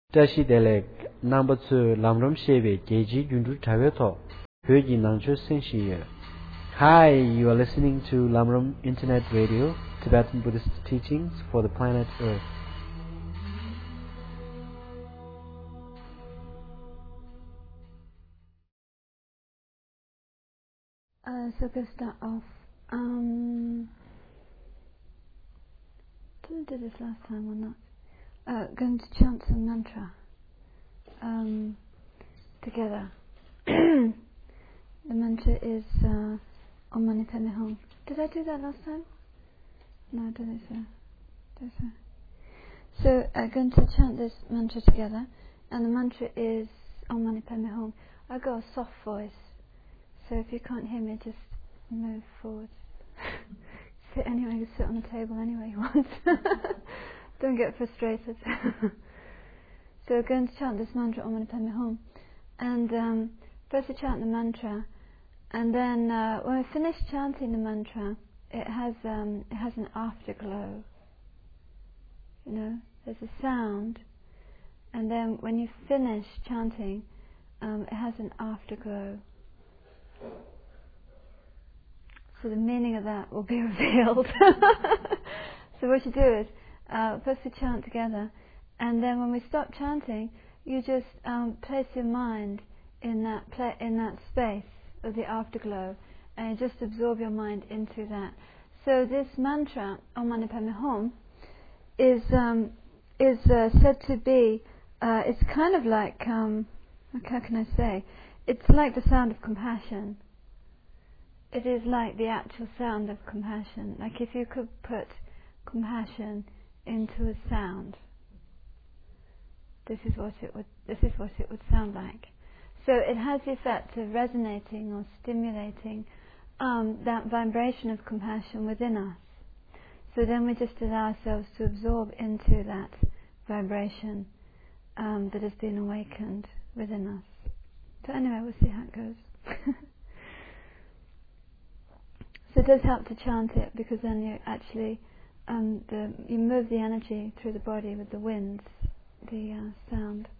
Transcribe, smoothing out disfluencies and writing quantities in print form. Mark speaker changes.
Speaker 1: Tashi Delek number 2 Lamram Shebe Geji Jundu Taveto Höji Nangcho Senshiye. Hi, you are listening to Lamram Internet Radio, Tibetan Buddhist teachings for the planet Earth.
Speaker 2: So we'll start off. Didn't do this last time or not? Going to chant some mantra together. The mantra is Om Mani Padme Hum. Did I do that last time? No, I don't think so. So I'm going to chant this mantra together, and the mantra is Om Mani Padme Hum. I've got a soft voice, so if you can't hear me, just move forward. Sit anywhere, you sit on the table anywhere you want. Don't get frustrated. So we're going to chant this mantra Om Mani Padme Hum, and first we chant the mantra, and then when we finish chanting the mantra, it has an afterglow. You know, there's a sound, and then when you finish chanting, it has an afterglow. So the meaning of that will be revealed. So what you do is, first we chant together, and then when we stop chanting, you just place your mind in that space of the afterglow, and you just absorb your mind into that. So this mantra, Om Mani Padme Hum, is said to be, it's kind of like, how can I say, it's like the sound of compassion. It is like the actual sound of compassion. Like if you could put compassion into a sound, this is what it would sound like. So it has the effect of resonating or stimulating that vibration of compassion within us. So then we just allow ourselves to absorb into that vibration that has been awakened within us. So anyway, we'll see how it goes. So it does help to chant it, because then you actually you move the energy through the body with the winds, the sound.